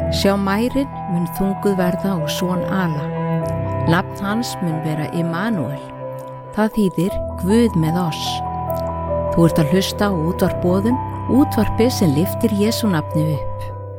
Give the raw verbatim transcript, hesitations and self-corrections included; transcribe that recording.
Sjá mærin mun þunguð verða og son ala. Nafn hans mun vera Immanuel. Það þýðir Guð með oss. Þú ert að hlusta á útvarp Boðun, útvarpið sem lyftir Jesú nafni upp.